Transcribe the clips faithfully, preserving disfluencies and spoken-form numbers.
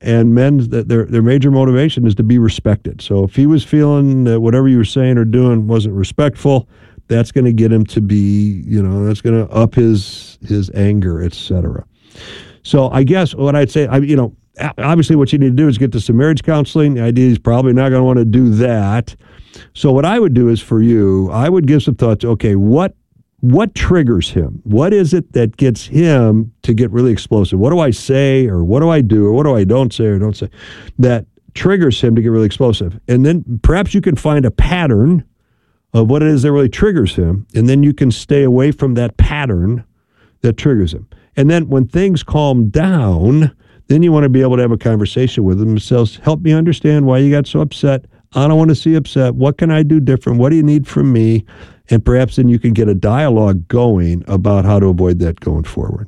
and men, their their major motivation is to be respected. So if he was feeling that whatever you were saying or doing wasn't respectful, that's going to get him to be, you know, that's going to up his his anger, et cetera. So I guess what I'd say, I you know, obviously what you need to do is get to some marriage counseling. The idea is probably not going to want to do that. So what I would do is for you, I would give some thought to, okay, what what triggers him? What is it that gets him to get really explosive? What do I say, or what do I do, or what do I don't say or don't say that triggers him to get really explosive? And then perhaps you can find a pattern of what it is that really triggers him, and then you can stay away from that pattern that triggers him. And then when things calm down, then you want to be able to have a conversation with him and says, help me understand why you got so upset. I don't want to see you upset. What can I do different? What do you need from me? And perhaps then you can get a dialogue going about how to avoid that going forward.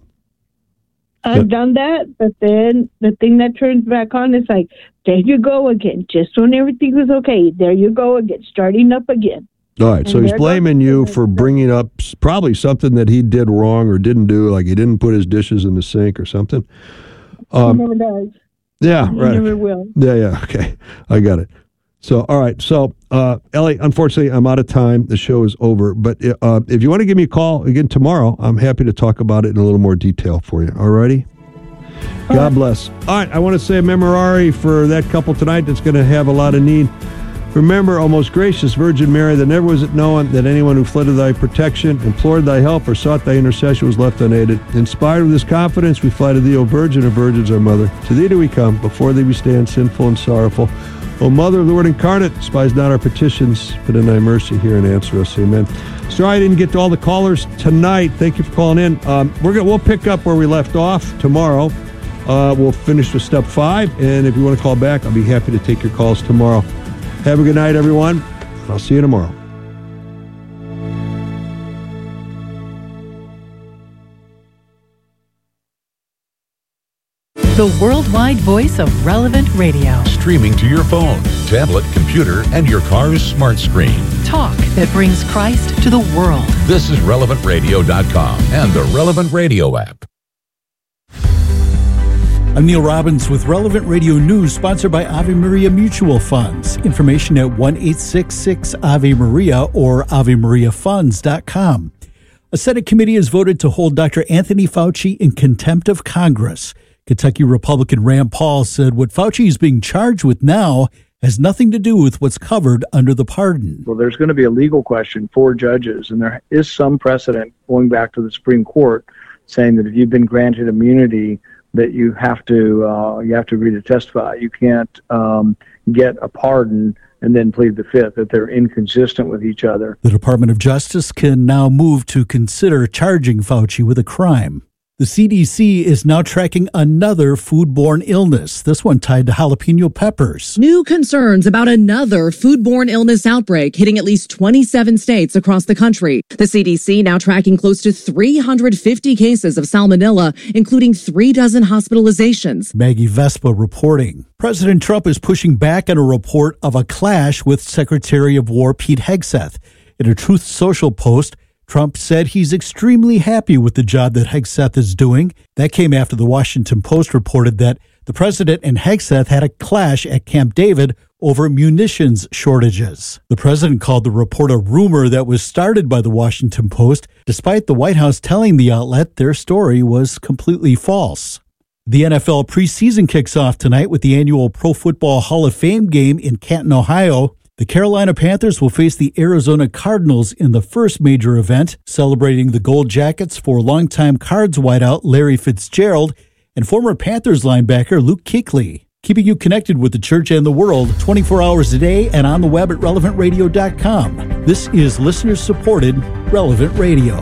I've but, done that, but then the thing that turns back on is like, there you go again. Just when everything was okay, there you go again, starting up again. All right, so he's blaming you for bringing up probably something that he did wrong or didn't do, like he didn't put his dishes in the sink or something. Um, he never does. Yeah, he right. He never will. Yeah, yeah, okay. I got it. So, all right. So, uh, Ellie, unfortunately, I'm out of time. The show is over. But uh, if you want to give me a call again tomorrow, I'm happy to talk about it in a little more detail for you. All righty? God bless. All right. I want to say a memorare for that couple tonight that's going to have a lot of need. Remember, O most gracious Virgin Mary, that never was it known that anyone who fled to thy protection, implored thy help, or sought thy intercession was left unaided. Inspired with this confidence, we fly to thee, O Virgin of Virgins, our Mother. To thee do we come, before thee we stand, sinful and sorrowful. O Mother of the Word incarnate, despise not our petitions, but in thy mercy hear and answer us. Amen. Sorry I didn't get to all the callers tonight. Thank you for calling in. Um, we're gonna, we'll pick up where we left off tomorrow. Uh, we'll finish with step five, and if you want to call back, I'll be happy to take your calls tomorrow. Have a good night, everyone. I'll see you tomorrow. The worldwide voice of Relevant Radio. Streaming to your phone, tablet, computer, and your car's smart screen. Talk that brings Christ to the world. This is relevant radio dot com and the Relevant Radio app. I'm Neil Robbins with Relevant Radio News, sponsored by Ave Maria Mutual Funds. Information at one eight six six Ave Maria or ave maria funds dot com. A Senate committee has voted to hold Doctor Anthony Fauci in contempt of Congress. Kentucky Republican Rand Paul said what Fauci is being charged with now has nothing to do with what's covered under the pardon. Well, there's going to be a legal question for judges, and there is some precedent going back to the Supreme Court saying that if you've been granted immunity, that you have to uh, you have to agree to testify. You can't um, get a pardon and then plead the fifth, that they're inconsistent with each other. The Department of Justice can now move to consider charging Fauci with a crime. The C D C is now tracking another foodborne illness, this one tied to jalapeno peppers. New concerns about another foodborne illness outbreak hitting at least twenty-seven states across the country. The C D C now tracking close to three hundred fifty cases of salmonella, including three dozen hospitalizations. Maggie Vespa reporting. President Trump is pushing back on a report of a clash with Secretary of War Pete Hegseth. In a Truth Social post, Trump said he's extremely happy with the job that Hegseth is doing. That came after the Washington Post reported that the president and Hegseth had a clash at Camp David over munitions shortages. The president called the report a rumor that was started by the Washington Post, despite the White House telling the outlet their story was completely false. The N F L preseason kicks off tonight with the annual Pro Football Hall of Fame game in Canton, Ohio. The Carolina Panthers will face the Arizona Cardinals in the first major event, celebrating the Gold Jackets for longtime Cards wideout Larry Fitzgerald and former Panthers linebacker Luke Kuechly. Keeping you connected with the church and the world twenty-four hours a day and on the web at relevant radio dot com. This is listener-supported Relevant Radio.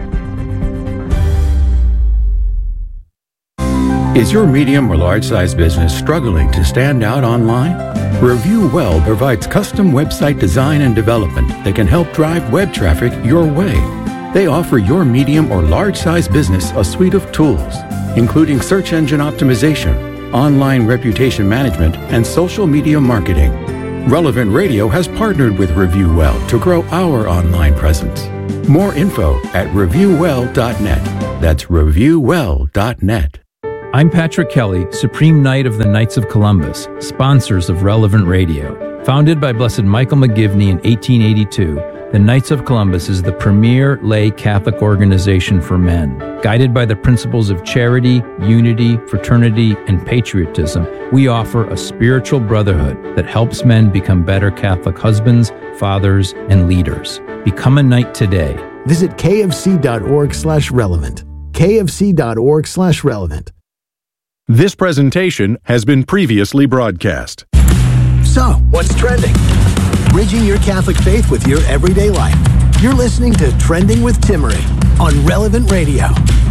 Is your medium or large-size business struggling to stand out online? Review Well provides custom website design and development that can help drive web traffic your way. They offer your medium or large-size business a suite of tools, including search engine optimization, online reputation management, and social media marketing. Relevant Radio has partnered with Review Well to grow our online presence. More info at review well dot net. That's review well dot net. I'm Patrick Kelly, Supreme Knight of the Knights of Columbus, sponsors of Relevant Radio. Founded by Blessed Michael McGivney in eighteen eighty-two, the Knights of Columbus is the premier lay Catholic organization for men. Guided by the principles of charity, unity, fraternity, and patriotism, we offer a spiritual brotherhood that helps men become better Catholic husbands, fathers, and leaders. Become a knight today. Visit kfc.org slash relevant. kfc.org slash relevant. This presentation has been previously broadcast. So, what's trending? Bridging your Catholic faith with your everyday life. You're listening to Trending with Timmerie on Relevant Radio.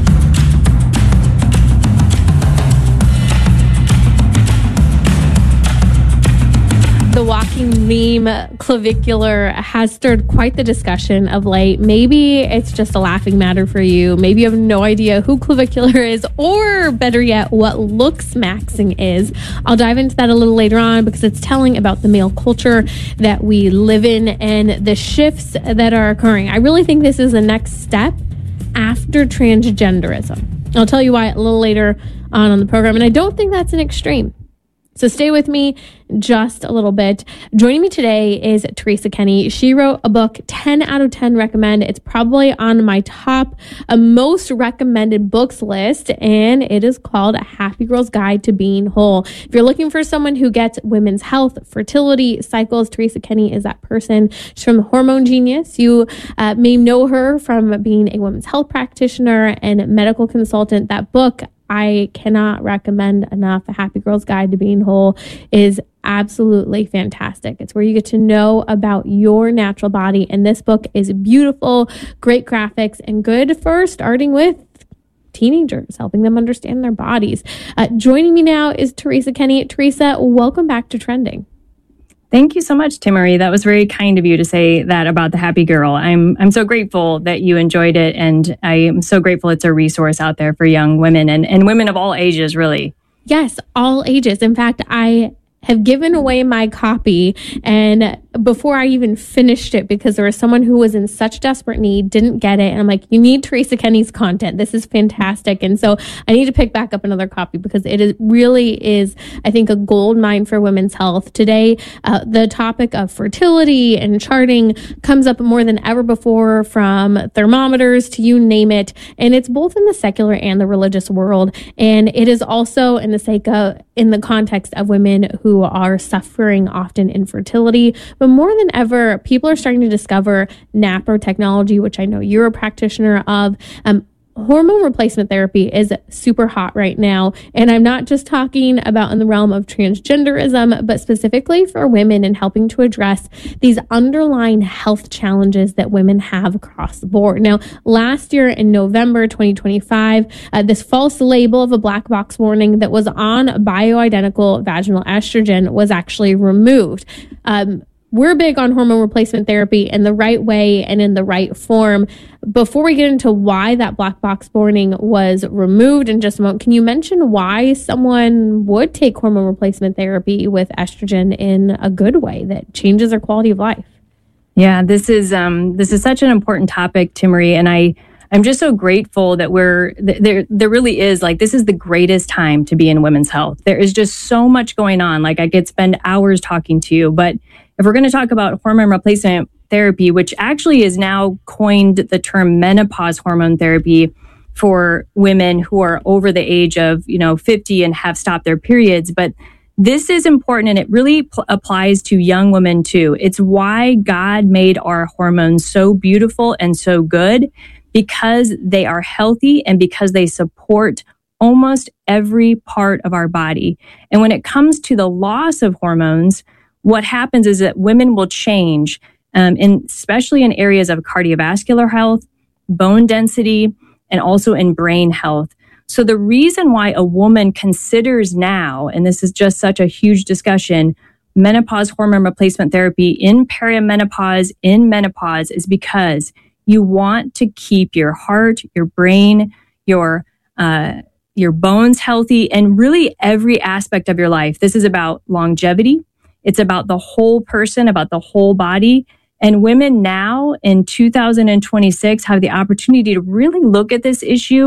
The walking meme clavicular has stirred quite the discussion of late. Maybe it's just a laughing matter for you. Maybe you have no idea who clavicular is, or better yet, what looks maxing is. I'll dive into that a little later on because it's telling about the male culture that we live in and the shifts that are occurring. I really think this is the next step after transgenderism. I'll tell you why a little later on on the program, and I don't think that's an extreme. So stay with me just a little bit. Joining me today is Teresa Kenny. She wrote a book, ten out of ten recommend. It's probably on my top uh, most recommended books list, and it is called A Happy Girl's Guide to Being Whole. If you're looking for someone who gets women's health, fertility, cycles, Teresa Kenny is that person. She's from Hormone Genius. You uh, may know her from being a women's health practitioner and medical consultant. That book, I cannot recommend enough. A Happy Girl's Guide to Being Whole is absolutely fantastic. It's where you get to know about your natural body. And this book is beautiful, great graphics, and good for starting with teenagers, helping them understand their bodies. Uh, joining me now is Teresa Kenny. Teresa, welcome back to Trending. Thank you so much, Timmerie. That was very kind of you to say that about the Happy Girl. I'm I'm so grateful that you enjoyed it, and I am so grateful it's a resource out there for young women and, and women of all ages, really. Yes, all ages. In fact, I have given away my copy, and before I even finished it, because there was someone who was in such desperate need, didn't get it, and I'm like, you need Teresa Kenny's content. This is fantastic. And so I need to pick back up another copy because it is really is, I think, a gold mine for women's health. Today, uh, the topic of fertility and charting comes up more than ever before, from thermometers to you name it, and it's both in the secular and the religious world, and it is also in the sake of, in the context of women who are suffering often infertility. But more than ever, people are starting to discover NaPro technology, which I know you're a practitioner of. Um, hormone replacement therapy is super hot right now. And I'm not just talking about in the realm of transgenderism, but specifically for women and helping to address these underlying health challenges that women have across the board. Now, last year in November twenty twenty-five, uh, this false label of a black box warning that was on bioidentical vaginal estrogen was actually removed. Um, We're big on hormone replacement therapy in the right way and in the right form. Before we get into why that black box warning was removed in just a moment, can you mention why someone would take hormone replacement therapy with estrogen in a good way that changes their quality of life? Yeah, this is um, this is such an important topic, Timmerie, and I I'm just so grateful that we're there. There really is, like, this is the greatest time to be in women's health. There is just so much going on. Like, I could spend hours talking to you, but if we're going to talk about hormone replacement therapy, which actually is now coined the term menopause hormone therapy for women who are over the age of, you know, fifty and have stopped their periods. But this is important, and it really pl- applies to young women too. It's why God made our hormones so beautiful and so good, because they are healthy and because they support almost every part of our body. And when it comes to the loss of hormones, what happens is that women will change, um, in, especially in areas of cardiovascular health, bone density, and also in brain health. So the reason why a woman considers now, and this is just such a huge discussion, menopause hormone replacement therapy in perimenopause, in menopause, is because you want to keep your heart, your brain, your uh, your bones healthy, and really every aspect of your life. This is about longevity. It's about the whole person, about the whole body. And women now in two thousand twenty-six have the opportunity to really look at this issue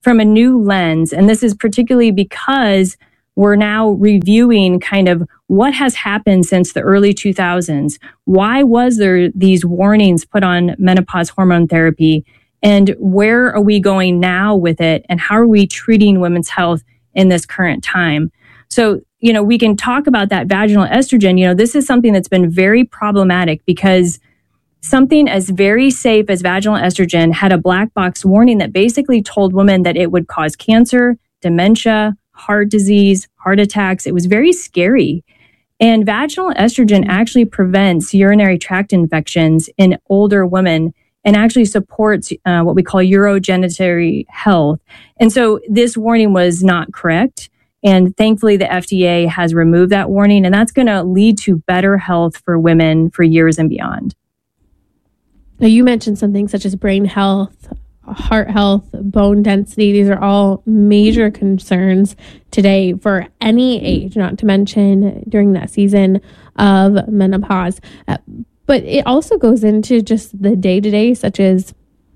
from a new lens. And this is particularly because we're now reviewing kind of what has happened since the early two thousands. Why was there these warnings put on menopause hormone therapy? And where are we going now with it? And how are we treating women's health in this current time? So, you know, we can talk about that vaginal estrogen. You know, this is something that's been very problematic because something as very safe as vaginal estrogen had a black box warning that basically told women that it would cause cancer, dementia, heart disease, heart attacks. It was very scary. And vaginal estrogen actually prevents urinary tract infections in older women and actually supports uh, what we call urogenitary health. And so this warning was not correct. And thankfully, the F D A has removed that warning, and that's going to lead to better health for women for years and beyond. Now, you mentioned something such as brain health, heart health, bone density. These are all major concerns today for any age, not to mention during that season of menopause. Uh, but it also goes into just the day-to-day, such as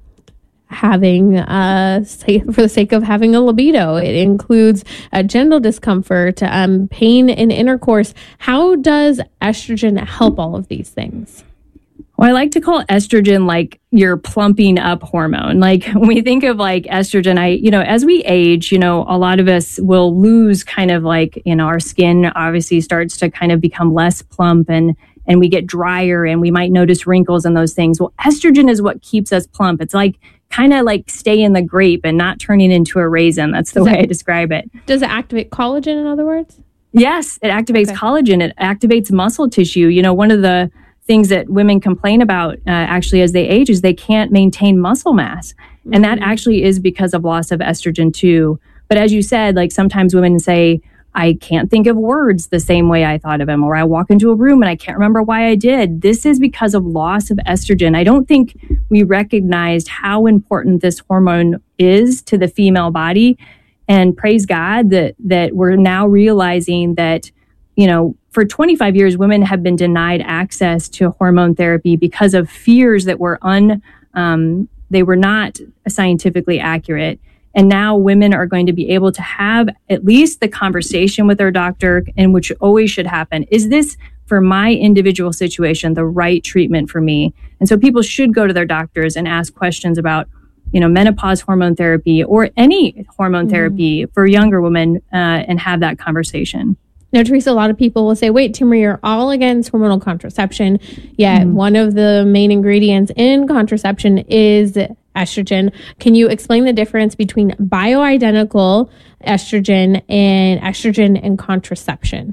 having, uh, say, for the sake of having a libido. It includes uh, genital discomfort, um, pain in intercourse. How does estrogen help all of these things? Well, I like to call estrogen like your plumping up hormone. Like when we think of like estrogen, I, you know, as we age, you know, a lot of us will lose kind of like, you know, our skin obviously starts to kind of become less plump and, and we get drier and we might notice wrinkles and those things. Well, estrogen is what keeps us plump. It's like kind of like stay in the grape and not turning into a raisin. That's the does way that, I describe it. Does it activate collagen, in other words? Yes, it activates okay. collagen. It activates muscle tissue. You know, one of the things that women complain about uh, actually as they age is they can't maintain muscle mass. Mm-hmm. And that actually is because of loss of estrogen too. But as you said, like sometimes women say, I can't think of words the same way I thought of them, or I walk into a room and I can't remember why I did. This is because of loss of estrogen. I don't think we recognized how important this hormone is to the female body. And praise God that that we're now realizing that, you know, for twenty-five years, women have been denied access to hormone therapy because of fears that were un, um, they were not scientifically accurate. And now women are going to be able to have at least the conversation with their doctor, and which always should happen. Is this, for my individual situation, the right treatment for me? And so people should go to their doctors and ask questions about, you know, menopause hormone therapy or any hormone mm-hmm. therapy for younger women uh, and have that conversation. Now, Teresa, a lot of people will say, wait, Timmerie, you're all against hormonal contraception, yet mm-hmm. one of the main ingredients in contraception is estrogen. Can you explain the difference between bioidentical estrogen and estrogen and contraception?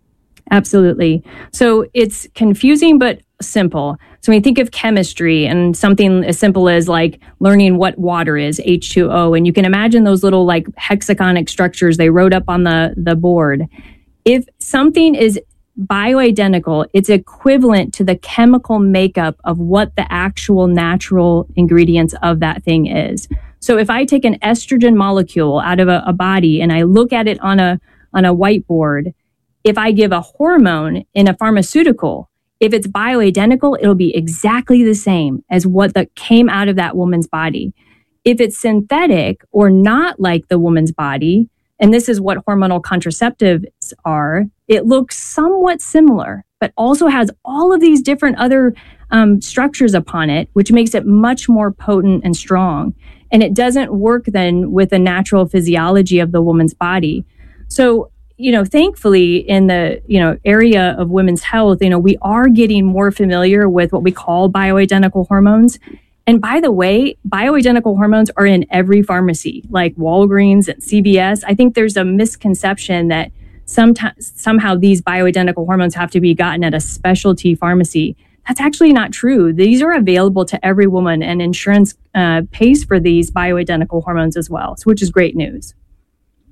Absolutely. So it's confusing, but simple. So when you think of chemistry and something as simple as like learning what water is, H two O, and you can imagine those little like hexagonic structures they wrote up on the, the board. If something is bioidentical, it's equivalent to the chemical makeup of what the actual natural ingredients of that thing is. So if I take an estrogen molecule out of a, a body and I look at it on a on a whiteboard, if I give a hormone in a pharmaceutical, if it's bioidentical, it'll be exactly the same as what that came out of that woman's body. If it's synthetic or not like the woman's body, and this is what hormonal contraceptives are, it looks somewhat similar, but also has all of these different other um, structures upon it, which makes it much more potent and strong. And it doesn't work then with the natural physiology of the woman's body. So, you know, thankfully in the, you know, area of women's health, you know, we are getting more familiar with what we call bioidentical hormones. And by the way, bioidentical hormones are in every pharmacy, like Walgreens and C V S. I think there's a misconception that sometimes somehow these bioidentical hormones have to be gotten at a specialty pharmacy. That's actually not true. These are available to every woman, and insurance uh, pays for these bioidentical hormones as well, so, which is great news.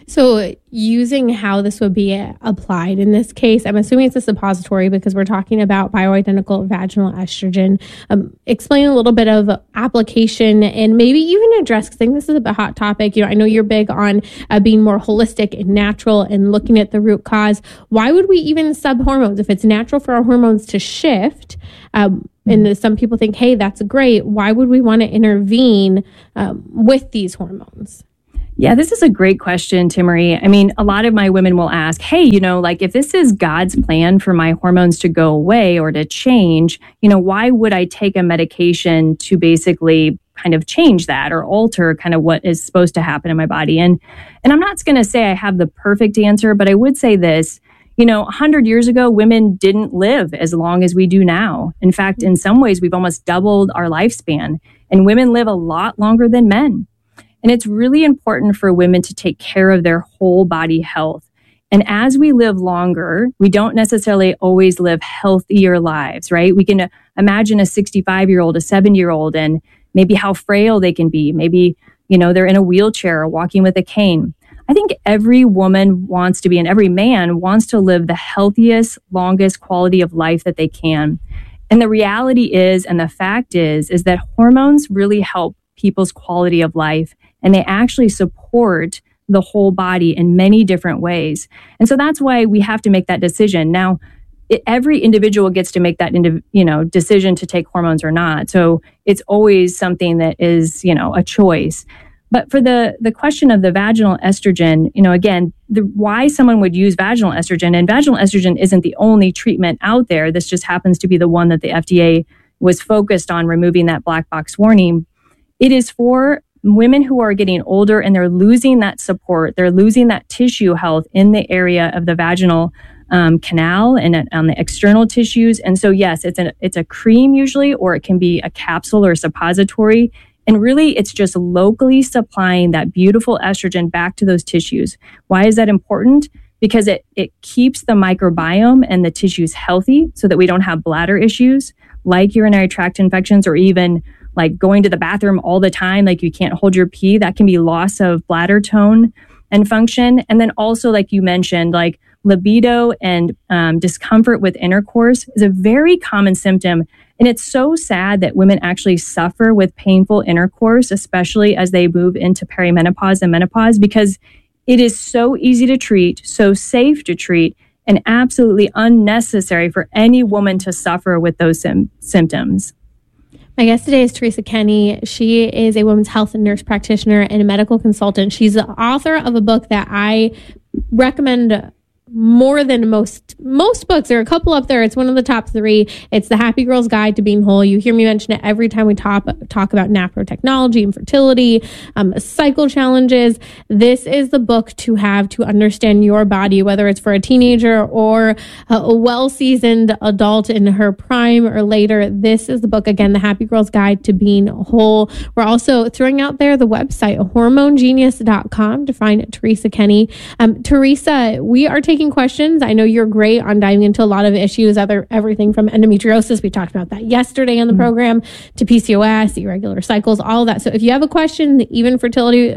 So using how this would be applied in this case, I'm assuming it's a suppository because we're talking about bioidentical vaginal estrogen. Um, explain a little bit of application and maybe even address, because I think this is a hot topic. You know, I know you're big on uh, being more holistic and natural and looking at the root cause. Why would we even sub hormones? If it's natural for our hormones to shift, um, and some people think, hey, that's great, why would we want to intervene um, with these hormones? Yeah, this is a great question, Timmerie. I mean, a lot of my women will ask, hey, you know, like if this is God's plan for my hormones to go away or to change, you know, why would I take a medication to basically kind of change that or alter kind of what is supposed to happen in my body? And and I'm not going to say I have the perfect answer, but I would say this. You know, one hundred years ago, women didn't live as long as we do now. In fact, in some ways, we've almost doubled our lifespan, and women live a lot longer than men. And it's really important for women to take care of their whole body health. And as we live longer, we don't necessarily always live healthier lives, right? We can imagine a sixty-five-year-old, a seventy-year-old, and maybe how frail they can be. Maybe, you know, they're in a wheelchair or walking with a cane. I think every woman wants to be, and every man wants to live the healthiest, longest quality of life that they can. And the reality is, and the fact is, is that hormones really help people's quality of life, and they actually support the whole body in many different ways. And so that's why we have to make that decision. Now, it, every individual gets to make that indiv- you know, decision to take hormones or not. So it's always something that is, you know, a choice. But for the, the question of the vaginal estrogen, you know, again, the, why someone would use vaginal estrogen, and vaginal estrogen isn't the only treatment out there. This just happens to be the one that the F D A was focused on removing that black box warning. It is for women who are getting older and they're losing that support. They're losing that tissue health in the area of the vaginal um, canal and on the external tissues. And so, yes, it's a, it's a cream usually, or it can be a capsule or a suppository. And really, it's just locally supplying that beautiful estrogen back to those tissues. Why is that important? Because it, it keeps the microbiome and the tissues healthy so that we don't have bladder issues like urinary tract infections, or even like going to the bathroom all the time, like you can't hold your pee. That can be loss of bladder tone and function. And then also, like you mentioned, like libido and um, discomfort with intercourse is a very common symptom. And it's so sad that women actually suffer with painful intercourse, especially as they move into perimenopause and menopause, because it is so easy to treat, so safe to treat, and absolutely unnecessary for any woman to suffer with those sim- symptoms. My guest today is Teresa Kenny. She is a women's health and nurse practitioner and a medical consultant. She's the author of a book that I recommend more than most most books. There are a couple up there. It's one of the top three. It's The Happy Girl's Guide to Being Whole. You hear me mention it every time we talk talk about NAPRO technology and fertility, um, cycle challenges. This is the book to have to understand your body, whether it's for a teenager or a well-seasoned adult in her prime or later. This is the book, again, The Happy Girl's Guide to Being Whole. We're also throwing out there the website, hormone genius dot com, to find Teresa Kenny. Um, Teresa, we are taking questions. I know you're great on diving into a lot of issues, other everything from endometriosis. We talked about that yesterday on the mm-hmm. program, to P C O S, irregular cycles, all of that. So if you have a question, even fertility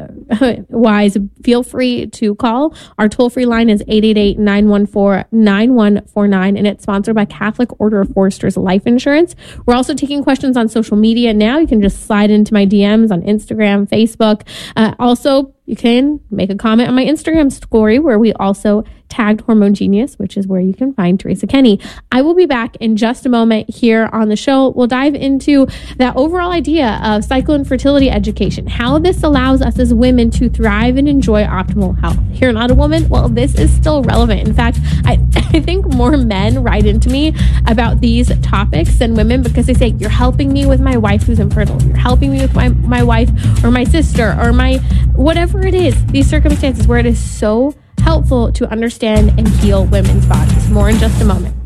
wise, feel free to call. Our toll-free line is eight eight eight, nine one four, nine one four nine, and it's sponsored by Catholic Order of Foresters Life Insurance. We're also taking questions on social media now. You can just slide into my D Ms on Instagram, Facebook. Uh, also, you can make a comment on my Instagram story, where we also tagged Hormone Genius, which is where you can find Teresa Kenny. I will be back in just a moment here on the show. We'll dive into that overall idea of cycle and fertility education, how this allows us as women to thrive and enjoy optimal health. You're not a woman? Well, this is still relevant. In fact, I, I think more men write into me about these topics than women, because they say, you're helping me with my wife who's infertile. You're helping me with my, my wife or my sister or my whatever it is, these circumstances where it is so helpful to understand and heal women's bodies. More in just a moment.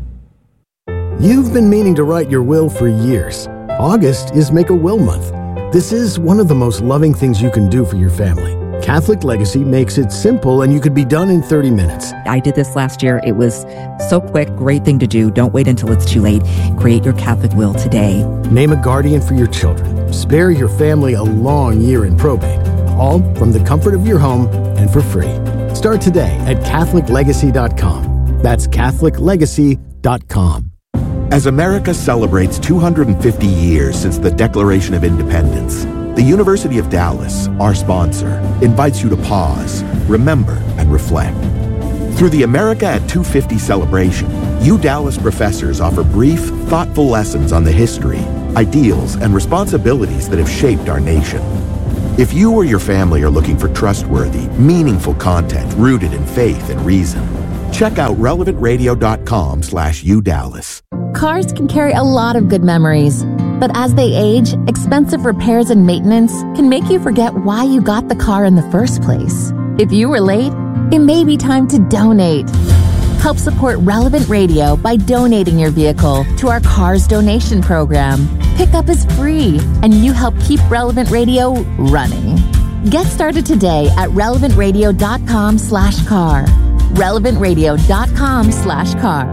You've been meaning to write your will for years. August is Make a Will Month. This is one of the most loving things you can do for your family. Catholic Legacy makes it simple, and you could be done in thirty minutes. I did this last year. It was so quick, great thing to do. Don't wait until it's too late. Create your Catholic will today. Name a guardian for your children. Spare your family a long year in probate. all from the comfort of your home and for free. Start today at Catholic Legacy dot com. That's Catholic Legacy dot com. As America celebrates two hundred fifty years since the Declaration of Independence, the University of Dallas, our sponsor, invites you to pause, remember, and reflect. Through the America at two fifty celebration, U Dallas professors offer brief, thoughtful lessons on the history, ideals, and responsibilities that have shaped our nation. If you or your family are looking for trustworthy, meaningful content rooted in faith and reason, check out relevant radio dot com slash U Dallas. Cars can carry a lot of good memories, but as they age, expensive repairs and maintenance can make you forget why you got the car in the first place. If you were late, it may be time to donate. Help support Relevant Radio by donating your vehicle to our Cars Donation Program. Pickup is free, and you help keep Relevant Radio running. Get started today at relevant radio dot com slash car. relevant radio dot com slash car.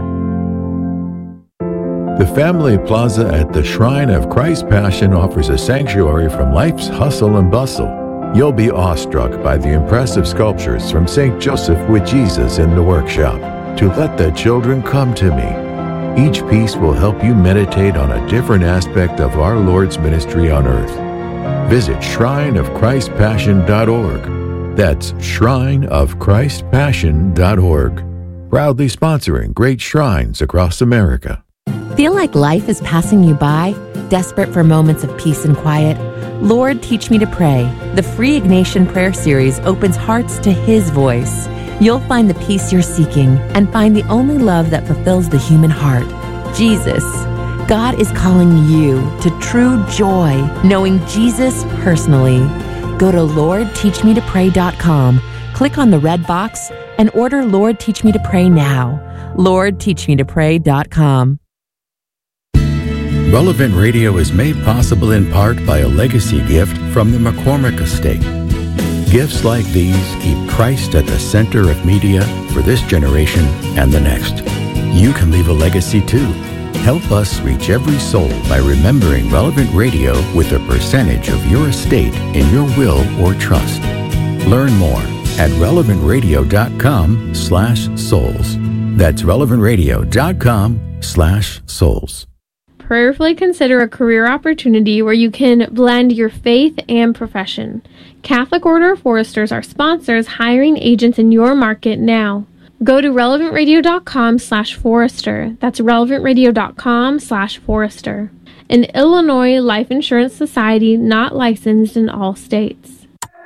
The Family Plaza at the Shrine of Christ's Passion offers a sanctuary from life's hustle and bustle. You'll be awestruck by the impressive sculptures from Saint Joseph with Jesus in the workshop, To Let the Children Come to Me. Each piece will help you meditate on a different aspect of our Lord's ministry on earth. Visit shrine of christ passion dot org. That's shrine of christ passion dot org. Proudly sponsoring great shrines across America. Feel like life is passing you by? Desperate for moments of peace and quiet? Lord, Teach Me to Pray. The free Ignatian Prayer Series opens hearts to His voice. You'll find the peace you're seeking and find the only love that fulfills the human heart, Jesus. God is calling you to true joy, knowing Jesus personally. Go to lord teach me to pray dot com, click on the red box, and order Lord, Teach Me to Pray now. lord teach me to pray dot com. Relevant Radio is made possible in part by a legacy gift from the McCormick Estate. Gifts like these keep Christ at the center of media for this generation and the next. You can leave a legacy too. Help us reach every soul by remembering Relevant Radio with a percentage of your estate in your will or trust. Learn more at relevant radio dot com slash souls. That's relevant radio dot com slash souls. Prayerfully consider a career opportunity where you can blend your faith and profession. Catholic Order of Foresters are sponsors hiring agents in your market now. Go to relevant radio dot com slash forester. That's relevant radio dot com slash forester. An Illinois Life Insurance Society not licensed in all states.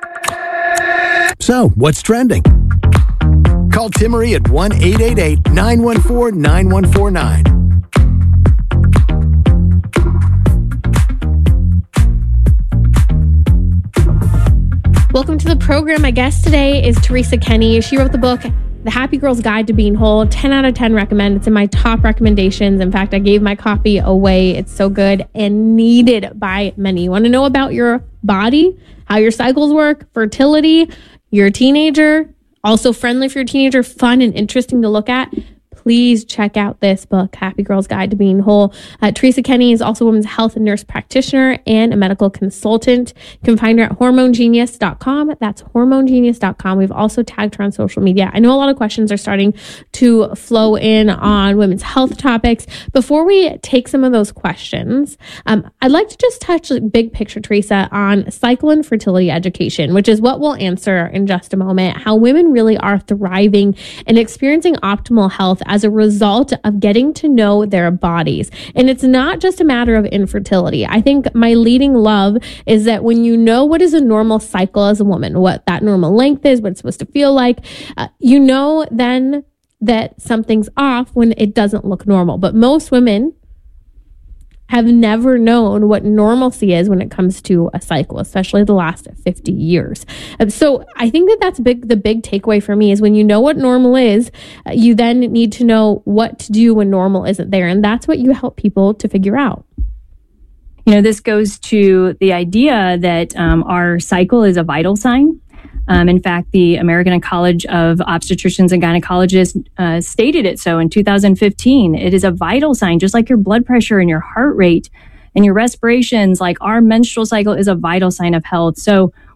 So, what's trending? Call Timmery at one eight eight eight, nine one four, nine one four nine. Welcome to the program. My guest today is Teresa Kenny. She wrote the book, The Happy Girl's Guide to Being Whole. ten out of ten recommend. It's in my top recommendations. In fact, I gave my copy away. It's so good and needed by many. You want to know about your body, how your cycles work, fertility, you're a teenager, also friendly for your teenager, fun and interesting to look at? Please check out this book, Happy Girl's Guide to Being Whole. Uh, Teresa Kenny is also a women's health and nurse practitioner and a medical consultant. You can find her at hormone genius dot com. That's hormone genius dot com. We've also tagged her on social media. I know a lot of questions are starting to flow in on women's health topics. Before we take some of those questions, um, I'd like to just touch big picture, Teresa, on cycle and fertility education, which is what we'll answer in just a moment, how women really are thriving and experiencing optimal health as a result of getting to know their bodies. And it's not just a matter of infertility. I think my leading love is that when you know what is a normal cycle as a woman, what that normal length is, what it's supposed to feel like, uh, you know then that something's off when it doesn't look normal. But most women have never known what normalcy is when it comes to a cycle, especially the last fifty years. And so I think that that's big. The big takeaway for me is when you know what normal is, uh, you then need to know what to do when normal isn't there. And that's what you help people to figure out. You know, this goes to the idea that um, our cycle is a vital sign. Um, in fact, the American College of Obstetricians and Gynecologists uh, stated it so in two thousand fifteen. It is a vital sign, just like your blood pressure and your heart rate and your respirations, like our menstrual cycle is a vital sign of health. So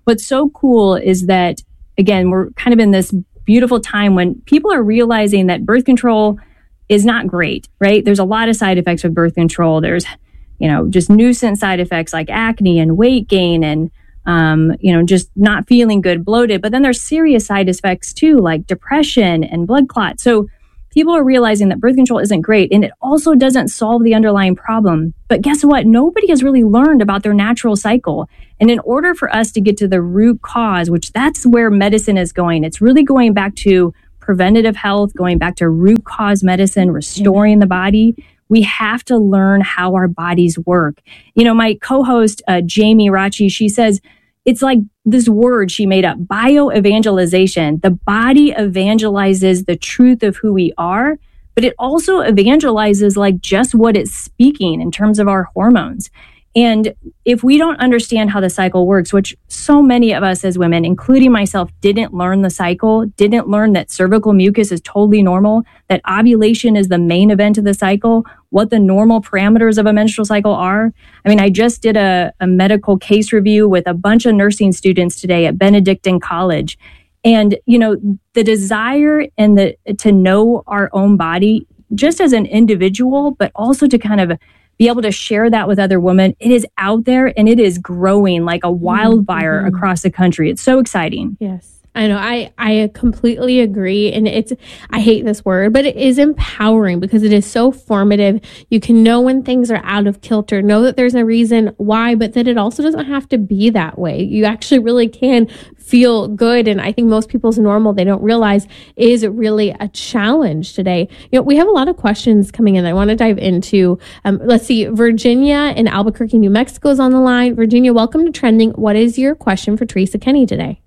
what's so cool is that, again, we're kind of in this beautiful time when people are realizing that birth control is not great, right? There's a lot of side effects with birth control. There's, you know, just nuisance side effects like acne and weight gain and, um, you know, just not feeling good, bloated. But then there's serious side effects too, like depression and blood clots. So people are realizing that birth control isn't great, and it also doesn't solve the underlying problem. But guess what? Nobody has really learned about their natural cycle. And in order for us to get to the root cause, which that's where medicine is going, it's really going back to preventative health, going back to root cause medicine, restoring the body. We have to learn how our bodies work. You know, my co-host, uh, Jamie Rachi, she says, it's like this word she made up, bioevangelization. The body evangelizes the truth of who we are, but it also evangelizes like just what it's speaking in terms of our hormones. And if we don't understand how the cycle works, which so many of us as women, including myself, didn't learn the cycle, didn't learn that cervical mucus is totally normal, that ovulation is the main event of the cycle, what the normal parameters of a menstrual cycle are. I mean, I just did a, a medical case review with a bunch of nursing students today at Benedictine College. And, you know, the desire and the to know our own body, just as an individual, but also to kind of be able to share that with other women. It is out there and it is growing like a wildfire mm-hmm. across the country. It's so exciting. Yes. I know. I, I completely agree. And it's, I hate this word, but it is empowering because it is so formative. You can know when things are out of kilter, know that there's a reason why, but that it also doesn't have to be that way. You actually really can feel good. And I think most people's normal, they don't realize is really a challenge today. You know, we have a lot of questions coming in. I want to dive into, um, let's see, Virginia in Albuquerque, New Mexico is on the line. Virginia, welcome to Trending. What is your question for Teresa Kenny today?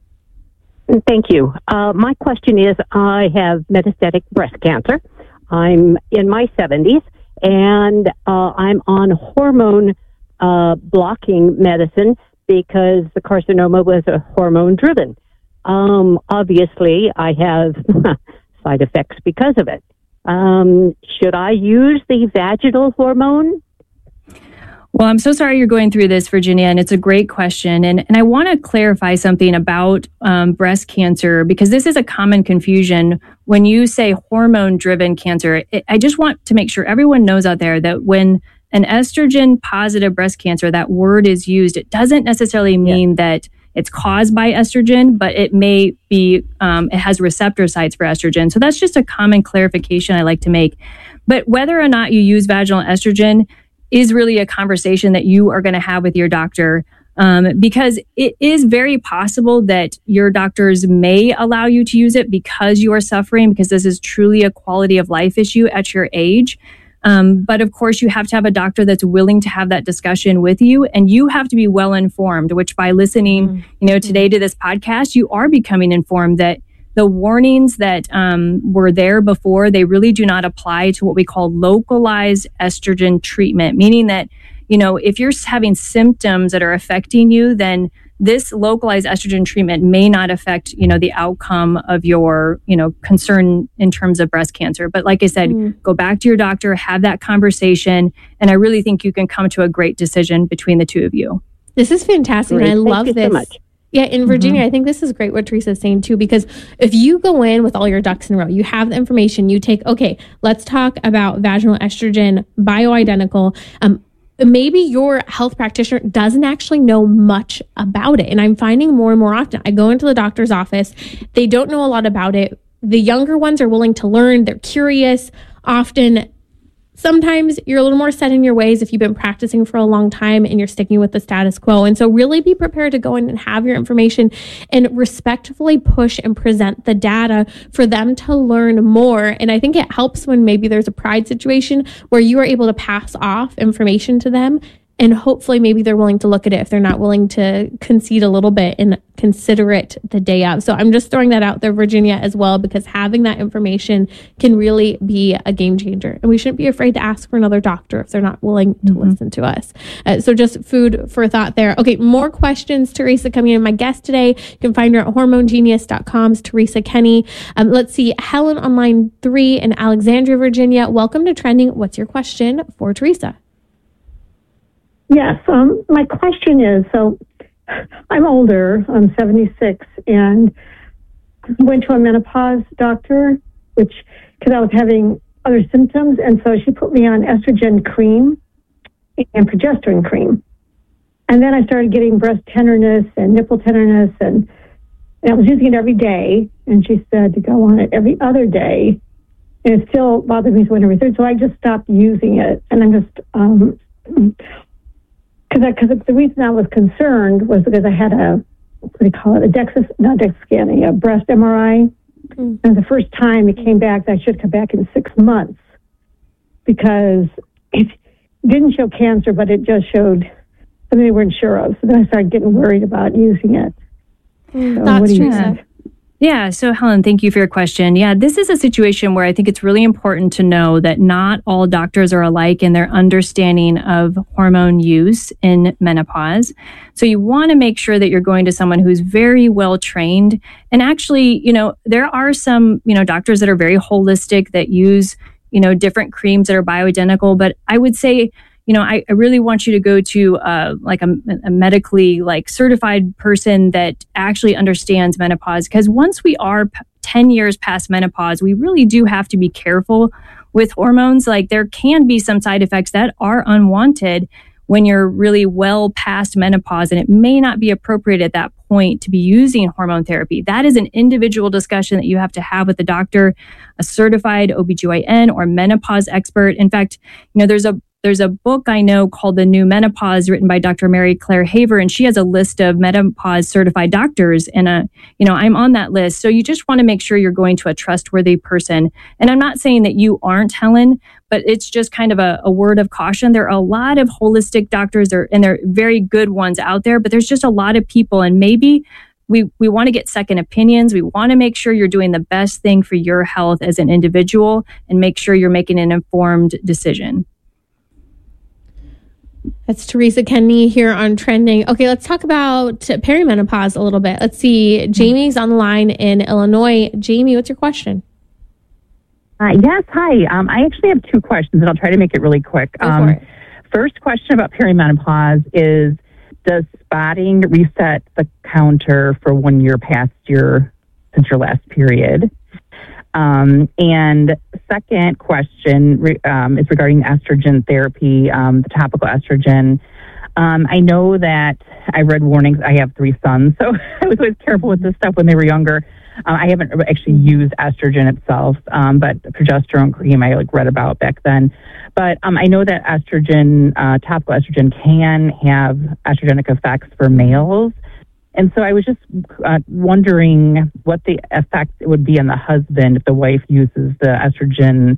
Thank you. Uh, my question is, I have metastatic breast cancer. I'm in my seventies, and uh, I'm on hormone uh, blocking medicine because the carcinoma was a hormone driven. Um, obviously, I have side effects because of it. Um, should I use the vaginal hormone? Well, I'm so sorry you're going through this, Virginia, and it's a great question. And, and I want to clarify something about um, breast cancer, because this is a common confusion. When you say hormone-driven cancer, it, I just want to make sure everyone knows out there that when an estrogen-positive breast cancer, that word is used, it doesn't necessarily mean yeah. that it's caused by estrogen, but it may be, um, it has receptor sites for estrogen. So that's just a common clarification I like to make. But whether or not you use vaginal estrogen is really a conversation that you are going to have with your doctor, um, because it is very possible that your doctors may allow you to use it because you are suffering, because this is truly a quality of life issue at your age. Um, but of course, you have to have a doctor that's willing to have that discussion with you, and you have to be well informed, which by listening, mm-hmm. you know, today to this podcast, you are becoming informed that the warnings that um, were there before, they really do not apply to what we call localized estrogen treatment, meaning that, you know, if you're having symptoms that are affecting you, then this localized estrogen treatment may not affect, you know, the outcome of your, you know, concern in terms of breast cancer. But like I said, mm. go back to your doctor, have that conversation, and I really think you can come to a great decision between the two of you. This is fantastic. Great. And I Thank love you this. So much. Yeah, in Virginia, mm-hmm. I think this is great what Teresa's saying too, because if you go in with all your ducks in a row, you have the information, you take, okay, let's talk about vaginal estrogen, bioidentical. Um, maybe your health practitioner doesn't actually know much about it. And I'm finding more and more often, I go into the doctor's office, they don't know a lot about it. The younger ones are willing to learn, they're curious. Often, sometimes you're a little more set in your ways if you've been practicing for a long time and you're sticking with the status quo. And so really be prepared to go in and have your information and respectfully push and present the data for them to learn more. And I think it helps when maybe there's a pride situation where you are able to pass off information to them. And hopefully maybe they're willing to look at it if they're not willing to concede a little bit and consider it the day of. So I'm just throwing that out there, Virginia, as well, because having that information can really be a game changer. And we shouldn't be afraid to ask for another doctor if they're not willing to mm-hmm. listen to us. Uh, so just food for thought there. Okay, more questions. Teresa coming in. My guest today, you can find her at hormone genius dot com's Teresa Kenny. Um, let's see, Helen on line three in Alexandria, Virginia. Welcome to Trending. What's your question for Teresa? Yes, um, my question is, so I'm older. I'm seventy-six, and went to a menopause doctor, which because I was having other symptoms, and so she put me on estrogen cream and progesterone cream. And then I started getting breast tenderness and nipple tenderness, and, and I was using it every day. And she said to go on it every other day. And it still bothered me so every third. So I just stopped using it. And I'm just, um, because because the reason I was concerned was because I had a, what do you call it, a DEXA, not DEXA scan, a breast M R I. Mm. And the first time it came back, that should come back in six months because it didn't show cancer, but it just showed something they weren't sure of. So then I started getting worried about using it. Mm, so that's what do you true. think? Yeah. So Helen, thank you for your question. Yeah, this is a situation where I think it's really important to know that not all doctors are alike in their understanding of hormone use in menopause. So you want to make sure that you're going to someone who's very well trained. And actually, you know, there are some, you know, doctors that are very holistic that use, you know, different creams that are bioidentical. But I would say, you know, I, I really want you to go to uh, like a, a medically like certified person that actually understands menopause. Because once we are p- ten years past menopause, we really do have to be careful with hormones. Like there can be some side effects that are unwanted when you're really well past menopause, and it may not be appropriate at that point to be using hormone therapy. That is an individual discussion that you have to have with a doctor, a certified O B G Y N or menopause expert. In fact, you know, there's a There's a book I know called The New Menopause written by Doctor Mary Claire Haver, and she has a list of menopause certified doctors. And, uh, you know, I'm on that list. So you just want to make sure you're going to a trustworthy person. And I'm not saying that you aren't, Helen, but it's just kind of a, a word of caution. There are a lot of holistic doctors there, and there are very good ones out there, but there's just a lot of people. And maybe we, we want to get second opinions. We want to make sure you're doing the best thing for your health as an individual and make sure you're making an informed decision. That's Teresa Kenney here on Trending. Okay, let's talk about perimenopause a little bit. Let's see. Jamie's on the line in Illinois. Jamie, what's your question? Uh, yes, hi. Um, I actually have two questions, and I'll try to make it really quick. Go um, for it. First question about perimenopause is, does spotting reset the counter for one year past your, since your last period? Um, and second question re, um, is regarding estrogen therapy, um, the topical estrogen. Um, I know that I read warnings. I have three sons, so I was always careful with this stuff when they were younger. Uh, I haven't actually used estrogen itself, um, but progesterone cream I like read about back then. But um, I know that estrogen, uh, topical estrogen, can have estrogenic effects for males. And so I was just uh, wondering what the effect it would be on the husband if the wife uses the estrogen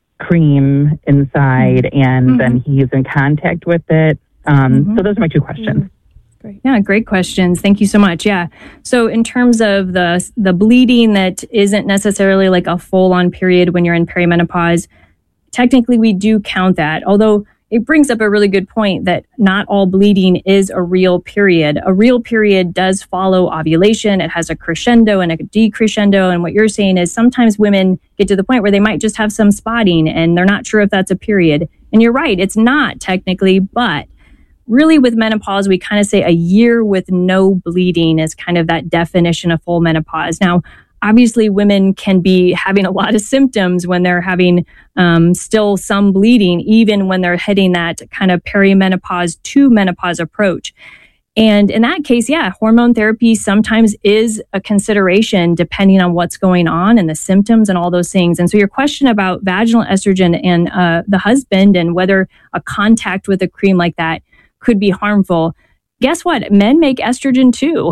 cream inside and mm-hmm. then he is in contact with it. Um, mm-hmm. So those are my two questions. Mm-hmm. Great. Yeah, great questions. Thank you so much. Yeah. So in terms of the the bleeding that isn't necessarily like a full-on period when you're in perimenopause, technically we do count that, although it brings up a really good point that not all bleeding is a real period. A real period does follow ovulation. It has a crescendo and a decrescendo. And what you're saying is sometimes women get to the point where they might just have some spotting and they're not sure if that's a period. And you're right, it's not technically, but really with menopause, we kind of say a year with no bleeding is kind of that definition of full menopause. Now, obviously, women can be having a lot of symptoms when they're having um, still some bleeding, even when they're hitting that kind of perimenopause to menopause approach. And in that case, yeah, hormone therapy sometimes is a consideration depending on what's going on and the symptoms and all those things. And so your question about vaginal estrogen and uh, the husband and whether a contact with a cream like that could be harmful. Guess what? Men make estrogen too.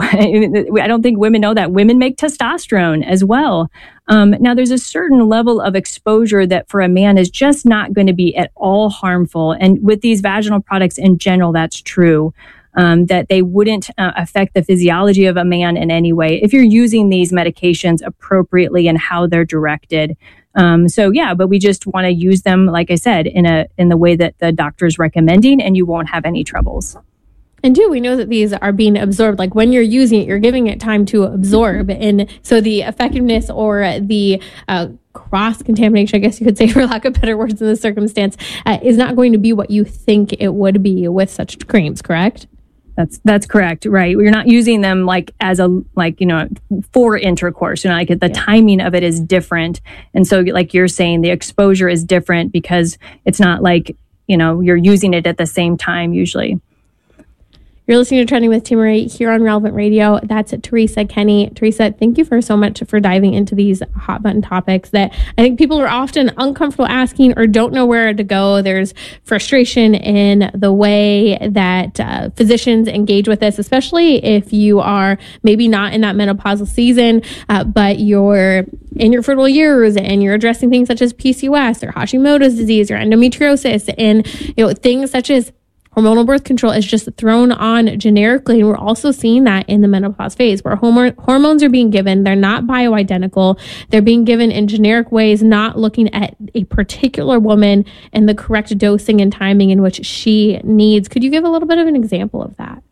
I don't think women know that. Women make testosterone as well. Um, now, there's a certain level of exposure that for a man is just not going to be at all harmful. And with these vaginal products in general, that's true, um, that they wouldn't uh, affect the physiology of a man in any way if you're using these medications appropriately and how they're directed. Um, so yeah, but we just want to use them, like I said, in a in the way that the doctor's recommending, and you won't have any troubles. And do we know that these are being absorbed? Like when you're using it, you're giving it time to absorb. And so the effectiveness or the uh, cross-contamination, I guess you could say, for lack of better words in this circumstance, uh, is not going to be what you think it would be with such creams, correct? That's that's correct, right? You're not using them like as a like you know for intercourse. You know, like the yeah. timing of it is different, and so like you're saying, the exposure is different because it's not like you know you're using it at the same time usually. You're listening to Trending with Timmerie here on Relevant Radio. That's Teresa Kenny. Teresa, thank you for so much for diving into these hot button topics that I think people are often uncomfortable asking or don't know where to go. There's frustration in the way that uh, physicians engage with this, especially if you are maybe not in that menopausal season, uh, but you're in your fertile years and you're addressing things such as P C O S or Hashimoto's disease or endometriosis and you know things such as hormonal birth control is just thrown on generically. And we're also seeing that in the menopause phase where hormone, hormones are being given. They're not bioidentical. They're being given in generic ways, not looking at a particular woman and the correct dosing and timing in which she needs. Could you give a little bit of an example of that?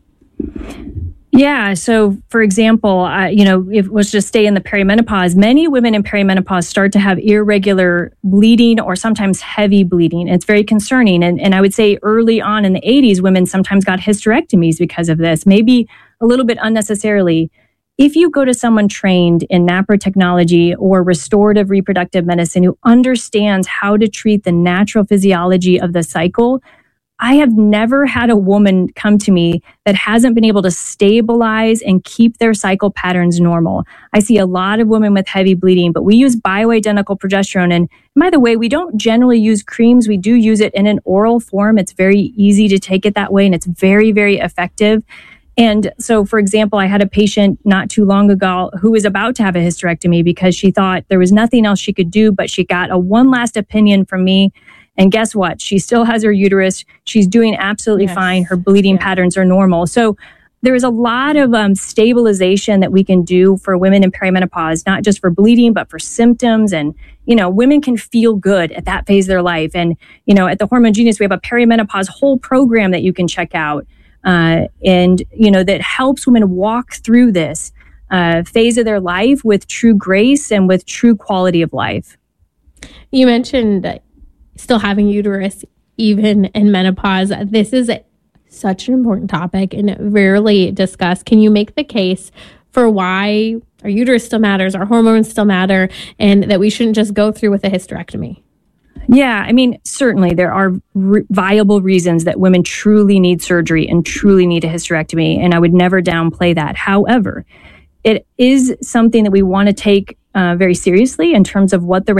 Yeah. So, for example, uh, you know, if let's just stay in the perimenopause, many women in perimenopause start to have irregular bleeding or sometimes heavy bleeding. It's very concerning. And, and I would say early on in the eighties, women sometimes got hysterectomies because of this, maybe a little bit unnecessarily. If you go to someone trained in NAPRA technology or restorative reproductive medicine who understands how to treat the natural physiology of the cycle, I have never had a woman come to me that hasn't been able to stabilize and keep their cycle patterns normal. I see a lot of women with heavy bleeding, but we use bioidentical progesterone. And by the way, we don't generally use creams. We do use it in an oral form. It's very easy to take it that way, and it's very, very effective. And so, for example, I had a patient not too long ago who was about to have a hysterectomy because she thought there was nothing else she could do, but she got a one last opinion from me. And guess what? She still has her uterus. She's doing absolutely yes. fine. Her bleeding yeah. patterns are normal. So there is a lot of um, stabilization that we can do for women in perimenopause, not just for bleeding, but for symptoms. And, you know, women can feel good at that phase of their life. And, you know, at the Hormone Genius, we have a perimenopause whole program that you can check out. Uh, and, you know, that helps women walk through this uh, phase of their life with true grace and with true quality of life. You mentioned still having uterus even in menopause. This is such an important topic and rarely discussed. Can you make the case for why our uterus still matters, our hormones still matter, and that we shouldn't just go through with a hysterectomy? Yeah, I mean, certainly there are re- viable reasons that women truly need surgery and truly need a hysterectomy, and I would never downplay that. However, it is something that we want to take uh, very seriously in terms of what the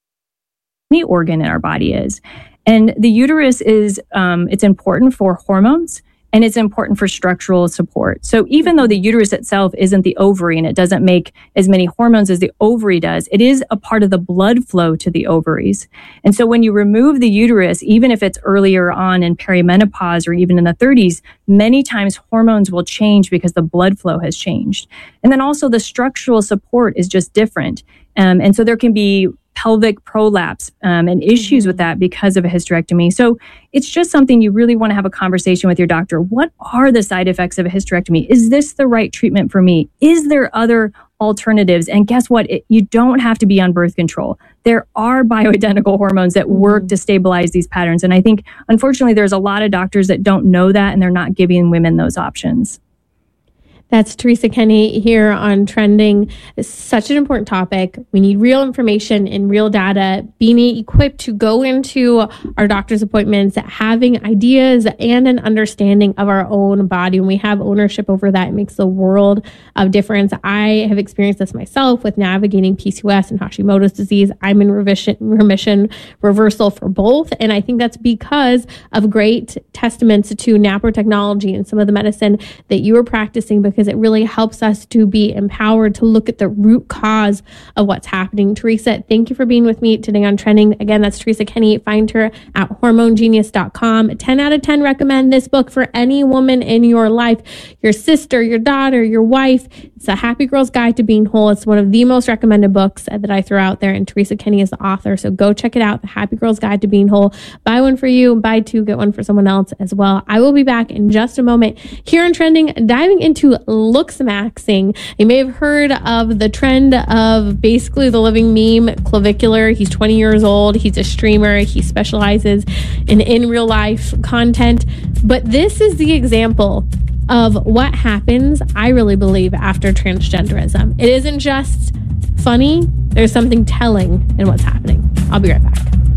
any organ in our body is. And the uterus is, um, it's important for hormones and it's important for structural support. So even though the uterus itself isn't the ovary and it doesn't make as many hormones as the ovary does, it is a part of the blood flow to the ovaries. And so when you remove the uterus, even if it's earlier on in perimenopause or even in the thirties, many times hormones will change because the blood flow has changed. And then also the structural support is just different. Um, and so there can be pelvic prolapse um, and issues with that because of a hysterectomy. So it's just something you really want to have a conversation with your doctor. What are the side effects of a hysterectomy? Is this the right treatment for me? Is there other alternatives? And guess what? It, you don't have to be on birth control. There are bioidentical hormones that work to stabilize these patterns. And I think, unfortunately, there's a lot of doctors that don't know that and they're not giving women those options. That's Teresa Kenny here on Trending. It's such an important topic. We need real information and real data, being equipped to go into our doctor's appointments, having ideas and an understanding of our own body. When we have ownership over that, it makes a world of difference. I have experienced this myself with navigating P C O S and Hashimoto's disease. I'm in remission, remission reversal for both. And I think that's because of great testaments to NAPRA technology and some of the medicine that you are practicing, because it really helps us to be empowered to look at the root cause of what's happening. Teresa, thank you for being with me today on Trending. Again, that's Teresa Kenny. Find her at hormone genius dot com. ten out of ten recommend this book for any woman in your life, your sister, your daughter, your wife. It's a Happy Girl's Guide to Being Whole. It's one of the most recommended books that I throw out there, and Teresa Kenny is the author. So go check it out, The Happy Girl's Guide to Being Whole. Buy one for you, buy two, get one for someone else as well. I will be back in just a moment here on Trending, diving into looks maxing. You may have heard of the trend of basically the living meme, Clavicular. He's twenty years old. He's a streamer. He specializes in in real life content. But this is the example of what happens, I really believe, after transgenderism. It isn't just funny, there's something telling in what's happening. I'll be right back.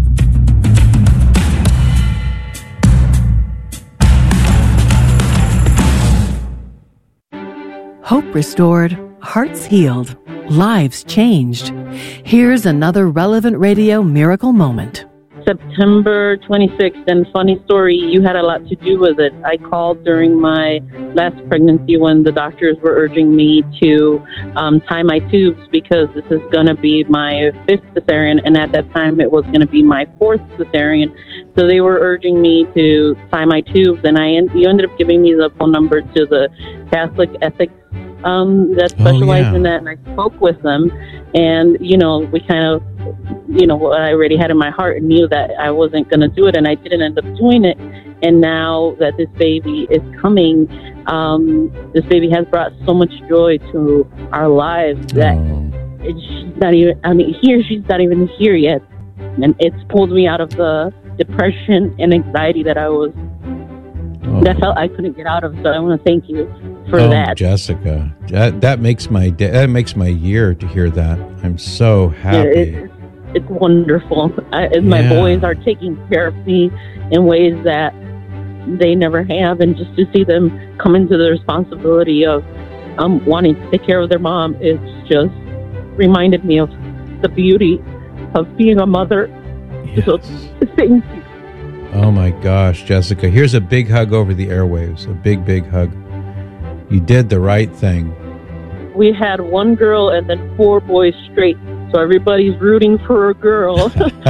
Hope restored, hearts healed, lives changed. Here's another Relevant Radio miracle moment. September twenty-sixth, and funny story, you had a lot to do with it. I called during my last pregnancy when the doctors were urging me to um, tie my tubes because this is going to be my fifth cesarean, and at that time it was going to be my fourth cesarean. So they were urging me to tie my tubes, and I you ended up giving me the phone number to the Catholic Ethics um, that specialize oh, yeah. in that, and I spoke with them, and, you know, we kind of, you know, what I already had in my heart and knew that I wasn't going to do it, and I didn't end up doing it. And now that this baby is coming, um, this baby has brought so much joy to our lives that oh. it's she's not even, I mean, here, she's not even here yet. And it's pulled me out of the depression and anxiety that I was, Oh. that I felt I couldn't get out of. So I want to thank you for oh, that. Jessica, that, that makes my day, that makes my year to hear that. I'm so happy. Yeah, it, it's wonderful. I, and my Yeah. boys are taking care of me in ways that they never have, and just to see them come into the responsibility of um, wanting to take care of their mom, it's just reminded me of the beauty of being a mother. Yes. So thank you. Oh my gosh, Jessica, here's a big hug over the airwaves, a big, big hug. You did the right thing. We had one girl and then four boys straight, so everybody's rooting for a girl.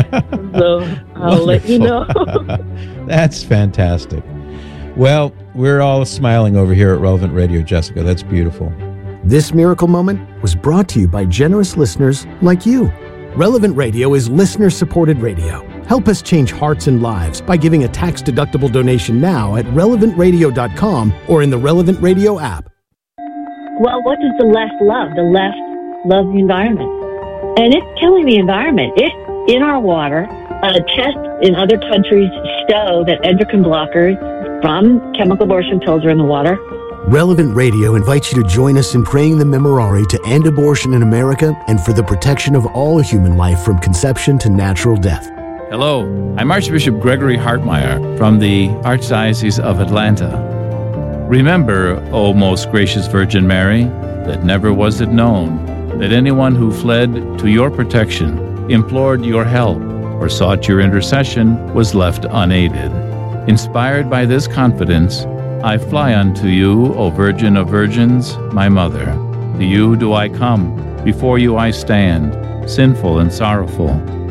So I'll let you know. That's fantastic. Well, we're all smiling over here at Relevant Radio, Jessica. That's beautiful. This miracle moment was brought to you by generous listeners like you. Relevant Radio is listener-supported radio. Help us change hearts and lives by giving a tax-deductible donation now at relevant radio dot com or in the Relevant Radio app. Well, what does the left love? The left loves the environment. And it's killing the environment. It's in our water. Uh, tests in other countries show that endocrine blockers from chemical abortion pills are in the water. Relevant Radio invites you to join us in praying the Memorare to end abortion in America and for the protection of all human life from conception to natural death. Hello, I'm Archbishop Gregory Hartmeyer from the Archdiocese of Atlanta. Remember, O most gracious Virgin Mary, that never was it known that anyone who fled to your protection, implored your help, or sought your intercession was left unaided. Inspired by this confidence, I fly unto you, O Virgin of Virgins, my Mother. To you do I come, before you I stand, sinful and sorrowful.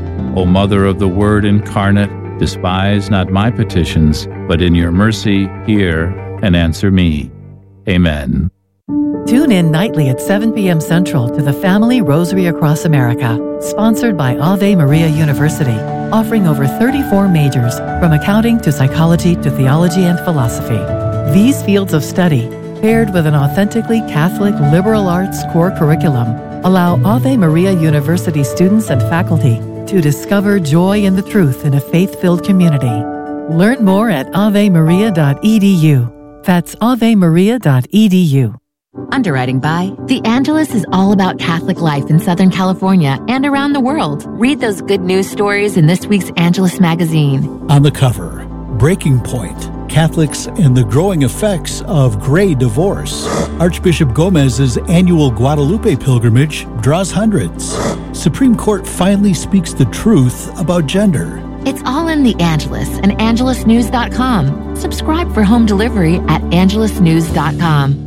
O Mother of the Word incarnate, despise not my petitions, but in your mercy hear and answer me. Amen. Tune in nightly at seven p.m. Central to the Family Rosary Across America, sponsored by Ave Maria University, offering over thirty-four majors, from accounting to psychology to theology and philosophy. These fields of study, paired with an authentically Catholic liberal arts core curriculum, allow Ave Maria University students and faculty to discover joy in the truth in a faith-filled community. Learn more at ave maria dot e d u. That's ave maria dot e d u. Underwriting by The Angelus is all about Catholic life in Southern California and around the world. Read those good news stories in this week's Angelus magazine. On the cover, Breaking Point, Catholics and the Growing Effects of Gray Divorce. Archbishop Gomez's annual Guadalupe pilgrimage draws hundreds. Supreme Court finally speaks the truth about gender. It's all in The Angelus and angelus news dot com. Subscribe for home delivery at angelus news dot com.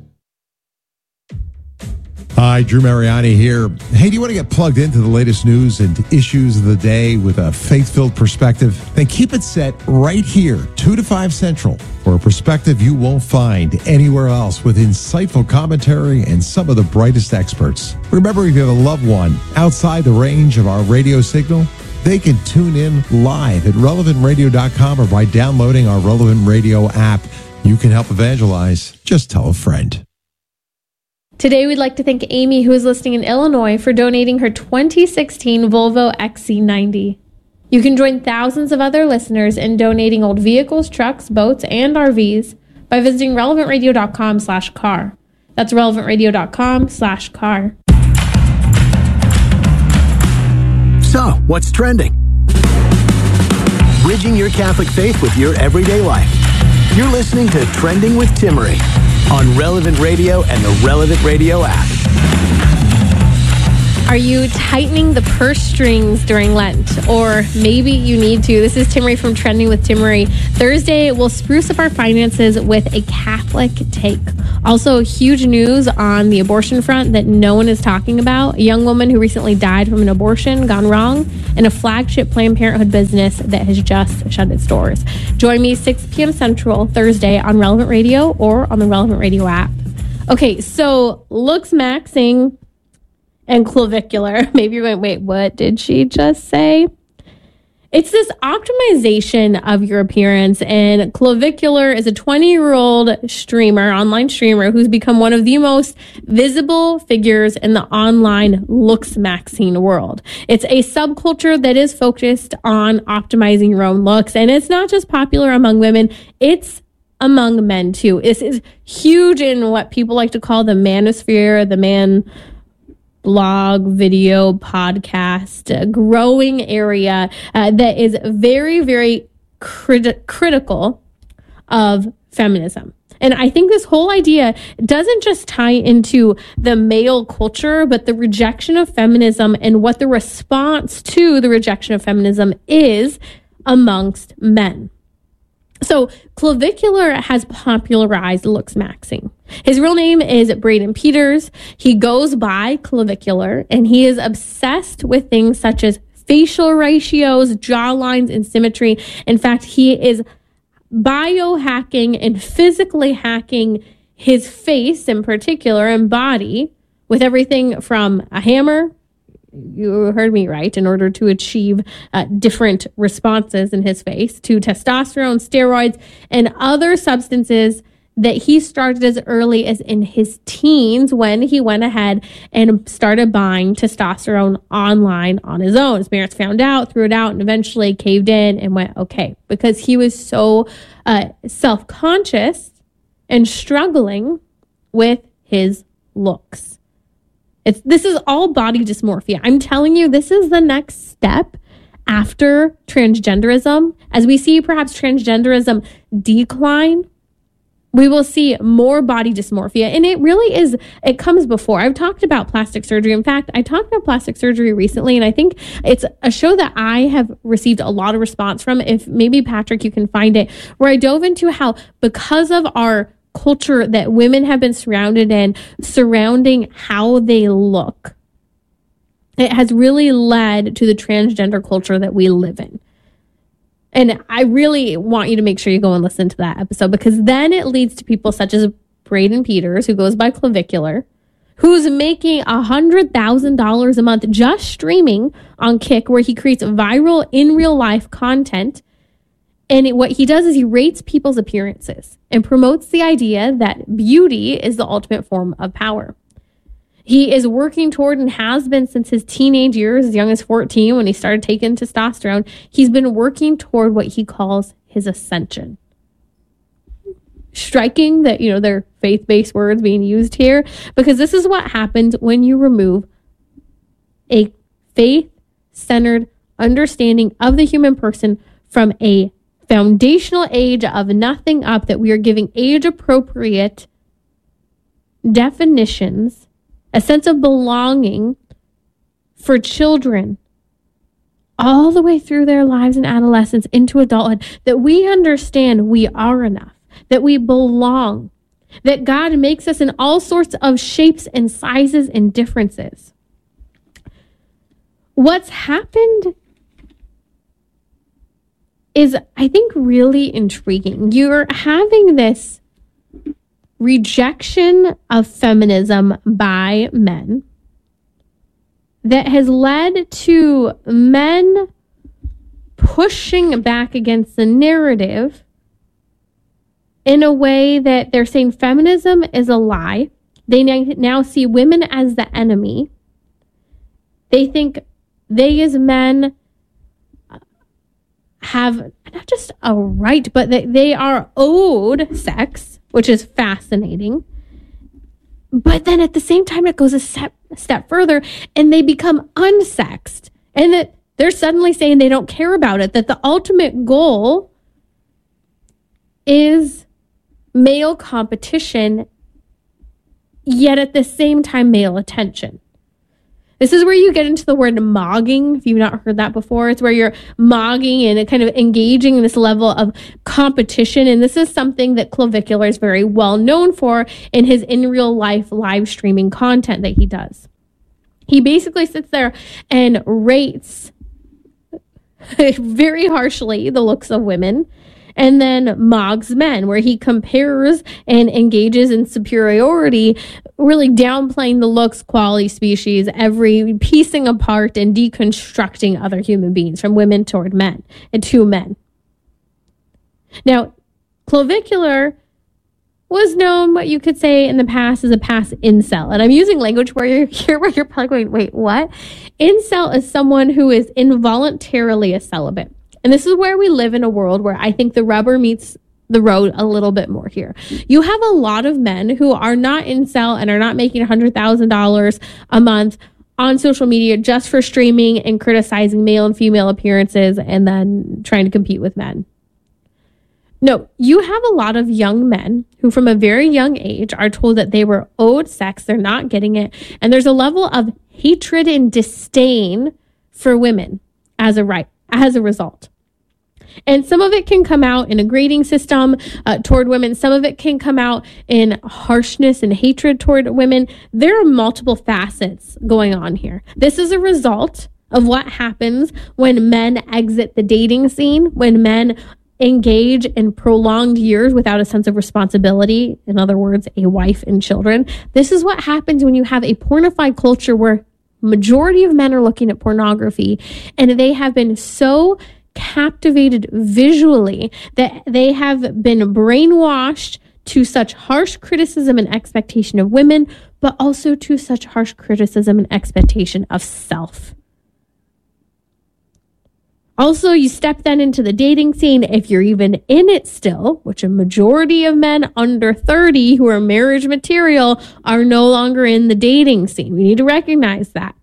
Hi, Drew Mariani here. Hey, do you want to get plugged into the latest news and issues of the day with a faith-filled perspective? Then keep it set right here, two to five Central, for a perspective you won't find anywhere else, with insightful commentary and some of the brightest experts. Remember, if you have a loved one outside the range of our radio signal, they can tune in live at relevant radio dot com or by downloading our Relevant Radio app. You can help evangelize. Just tell a friend. Today, we'd like to thank Amy, who is listening in Illinois, for donating her twenty sixteen Volvo X C ninety. You can join thousands of other listeners in donating old vehicles, trucks, boats, and R Vs by visiting relevantradio.com slash car. That's relevantradio.com slash car. So, what's trending? Bridging your Catholic faith with your everyday life. You're listening to Trending with Timmerie on Relevant Radio and the Relevant Radio app. Are you tightening the purse strings during Lent? Or maybe you need to. This is Timmerie from Trending with Timmerie. Thursday, we'll spruce up our finances with a Catholic take. Also, huge news on the abortion front that no one is talking about. A young woman who recently died from an abortion gone wrong, and a flagship Planned Parenthood business that has just shut its doors. Join me six p.m. Central Thursday on Relevant Radio or on the Relevant Radio app. Okay, so looks maxing and clavicular. Maybe you're going, wait, what did she just say? It's this optimization of your appearance, and Clavicular is a twenty-year-old streamer, online streamer, who's become one of the most visible figures in the online looks maxing world. It's a subculture that is focused on optimizing your own looks, and it's not just popular among women, it's among men too. This is huge in what people like to call the manosphere, the man blog, video, podcast, a growing area uh, that is very, very crit- critical of feminism. And I think this whole idea doesn't just tie into the male culture, but the rejection of feminism and what the response to the rejection of feminism is amongst men. So Clavicular has popularized looks maxing. His real name is Braden Peters. He goes by Clavicular, and he is obsessed with things such as facial ratios, jawlines, and symmetry. In fact, he is biohacking and physically hacking his face in particular and body with everything from a hammer, you heard me right, in order to achieve uh, different responses in his face, to testosterone, steroids, and other substances that he started as early as in his teens when he went ahead and started buying testosterone online on his own. His parents found out, threw it out, and eventually caved in and went, okay, because he was so uh, self-conscious and struggling with his looks. It's, this is all body dysmorphia. I'm telling you, this is the next step after transgenderism. As we see perhaps transgenderism decline, we will see more body dysmorphia. And it really is, it comes before. I've talked about plastic surgery. In fact, I talked about plastic surgery recently, and I think it's a show that I have received a lot of response from. If maybe, Patrick, you can find it, where I dove into how because of our culture that women have been surrounded in, surrounding how they look, it has really led to the transgender culture that we live in. And I really want you to make sure you go and listen to that episode, because then it leads to people such as Braden Peters, who goes by Clavicular, who's making one hundred thousand dollars a month just streaming on Kick, where he creates viral in real life content. And it, what he does is he rates people's appearances and promotes the idea that beauty is the ultimate form of power. He is working toward, and has been since his teenage years, as young as fourteen, when he started taking testosterone, he's been working toward what he calls his ascension. Striking that, you know, they're faith-based words being used here, because this is what happens when you remove a faith-centered understanding of the human person from a foundational age of nothing up, that we are giving age-appropriate definitions, a sense of belonging for children all the way through their lives and adolescence into adulthood, that we understand we are enough, that we belong, that God makes us in all sorts of shapes and sizes and differences. What's happened is, I think, really intriguing. You're having this rejection of feminism by men that has led to men pushing back against the narrative in a way that they're saying feminism is a lie. They now see women as the enemy. They think they as men have not just a right, but that they are owed sex. which is fascinating. But then at the same time, it goes a step, a step further and they become unsexed. And that they're suddenly saying they don't care about it, that the ultimate goal is male competition, yet at the same time, male attention. This is where you get into the word mogging. If you've not heard that before, it's where you're mogging and kind of engaging in this level of competition. And this is something that Clavicular is very well known for in his in real life live streaming content that he does. He basically sits there and rates very harshly the looks of women, and then mogs men, where he compares and engages in superiority, really downplaying the looks, quality, species, every piecing apart and deconstructing other human beings from women toward men and to men. Now, Clavicular was known, what you could say in the past, as a past incel. And I'm using language where you're here, where you're probably going, wait, what? Incel is someone who is involuntarily a celibate. And this is where we live in a world where I think the rubber meets the road a little bit more here. You have a lot of men who are not incel and are not making one hundred thousand dollars a month on social media just for streaming and criticizing male and female appearances and then trying to compete with men. No, you have a lot of young men who from a very young age are told that they were owed sex, they're not getting it, and there's a level of hatred and disdain for women as a right. as a result. And some of it can come out in a grading system uh, toward women. Some of it can come out in harshness and hatred toward women. There are multiple facets going on here. This is a result of what happens when men exit the dating scene, when men engage in prolonged years without a sense of responsibility. In other words, a wife and children. This is what happens when you have a pornified culture where majority of men are looking at pornography and they have been so captivated visually that they have been brainwashed to such harsh criticism and expectation of women, but also to such harsh criticism and expectation of self. Also, you step then into the dating scene, if you're even in it still, which a majority of men under thirty who are marriage material are no longer in the dating scene. We need to recognize that.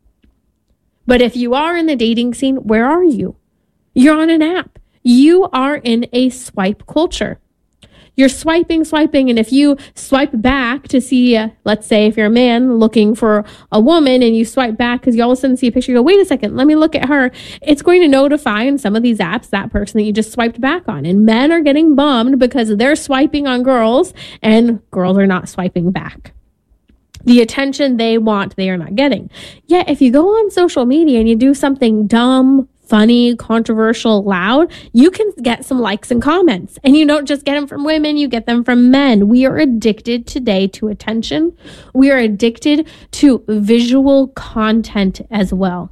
But if you are in the dating scene, where are you? You're on an app. You are in a swipe culture. You're swiping, swiping, and if you swipe back to see, uh, let's say if you're a man looking for a woman and you swipe back because you all of a sudden see a picture, you go, wait a second, let me look at her. It's going to notify in some of these apps that person that you just swiped back on. And men are getting bummed because they're swiping on girls and girls are not swiping back. The attention they want, they are not getting. Yet if you go on social media and you do something dumb, funny, controversial, loud, you can get some likes and comments. And you don't just get them from women, you get them from men. We are addicted today to attention. We are addicted to visual content as well.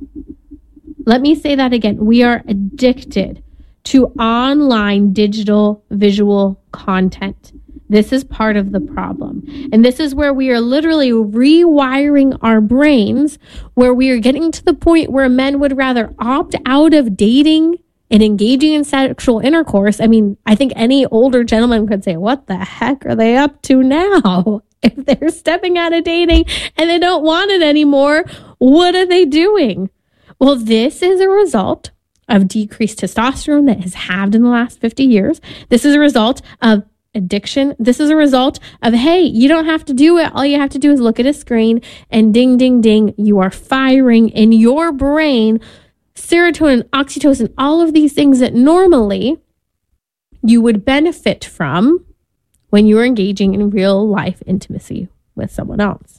Let me say that again. We are addicted to online digital visual content. This is part of the problem. And this is where we are literally rewiring our brains, where we are getting to the point where men would rather opt out of dating and engaging in sexual intercourse. I mean, I think any older gentleman could say, what the heck are they up to now? If they're stepping out of dating and they don't want it anymore, what are they doing? Well, this is a result of decreased testosterone that has halved in the last fifty years. This is a result of addiction. This is a result of, hey, you don't have to do it. All you have to do is look at a screen and ding, ding, ding. You are firing in your brain serotonin, oxytocin, all of these things that normally you would benefit from when you are engaging in real life intimacy with someone else.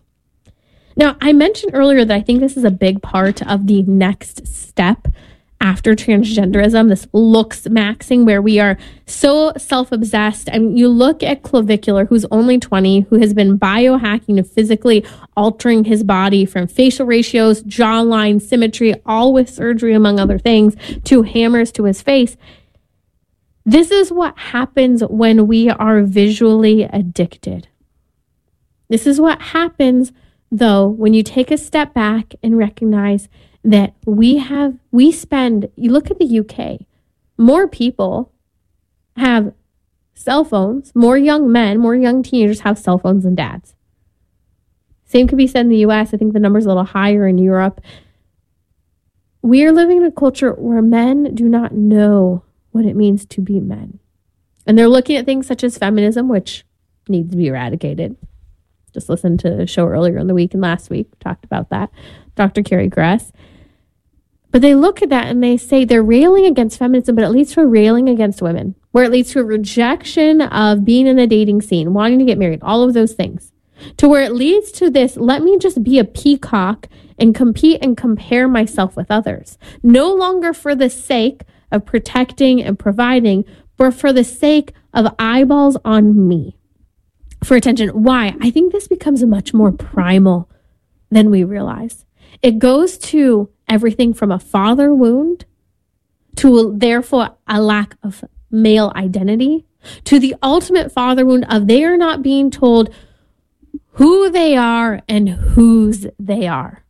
Now, I mentioned earlier that I think this is a big part of the next step after transgenderism, this looks maxing, where we are so self-obsessed. I mean, you look at Clavicular, who's only twenty, who has been biohacking and physically altering his body from facial ratios, jawline, symmetry, all with surgery, among other things, to hammers to his face. This is what happens when we are visually addicted. This is what happens, though, when you take a step back and recognize that we have, we spend, you look at the U K, more people have cell phones. More young men, more young teenagers have cell phones than dads. Same could be said in the U S. I think the number's a little higher in Europe. We are living in a culture where men do not know what it means to be men. And they're looking at things such as feminism, which needs to be eradicated. Just listened to a show earlier in the week and last week, talked about that. Doctor Carrie Gress. But they look at that and they say they're railing against feminism, but it leads to a railing against women, where it leads to a rejection of being in the dating scene, wanting to get married, all of those things. To where it leads to this, let me just be a peacock and compete and compare myself with others. No longer for the sake of protecting and providing, but for the sake of eyeballs on me. For attention. Why? I think this becomes much more primal than we realize. It goes to everything from a father wound to therefore a lack of male identity to the ultimate father wound of they are not being told who they are and whose they are.